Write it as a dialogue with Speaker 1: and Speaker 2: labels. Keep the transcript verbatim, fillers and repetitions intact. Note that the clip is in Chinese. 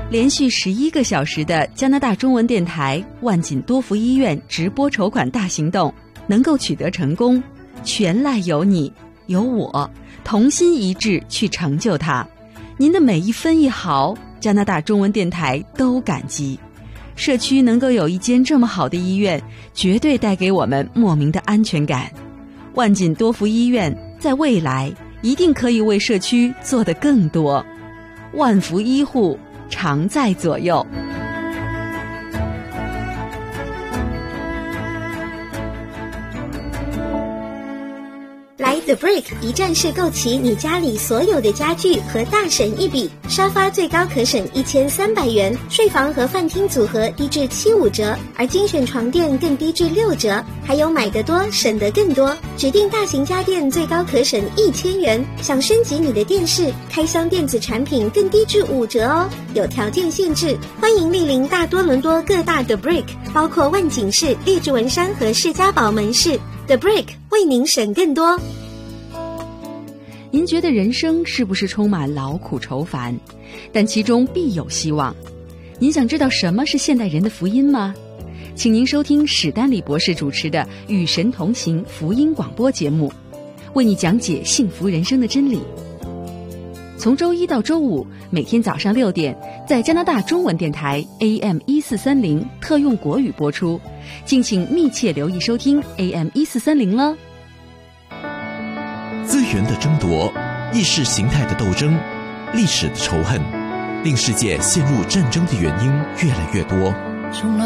Speaker 1: 连续十一个小时的加拿大中文电台万锦多福医院直播筹款大行动能够取得成功，全赖有你有我同心一致去成就它。您的每一分一毫，加拿大中文电台都感激。社区能够有一间这么好的医院，绝对带给我们莫名的安全感。万锦多福医院在未来一定可以为社区做得更多。万福医护常在左右。
Speaker 2: 来 The Brick 一站式购齐你家里所有的家具和大省一笔，沙发最高可省一千三百元，睡房和饭厅组合低至七五折，而精选床垫更低至六折，还有买得多省得更多，指定大型家电最高可省一千元，想升级你的电视，开箱电子产品更低至五折哦，有条件限制，欢迎莅临大多伦多各大 The Brick， 包括万景市、列治文山和士嘉堡门市。The Brick 为您省更多。
Speaker 1: 您觉得人生是不是充满劳苦愁烦？但其中必有希望。您想知道什么是现代人的福音吗？请您收听史丹利博士主持的《与神同行》福音广播节目，为你讲解幸福人生的真理。从周一到周五，每天早上六点，在加拿大中文电台 A M 一四三零特用国语播出，敬请密切留意收听 A M 一四三零了。
Speaker 3: 资源的争夺，意识形态的斗争，历史的仇恨，令世界陷入战争的原因越来越多。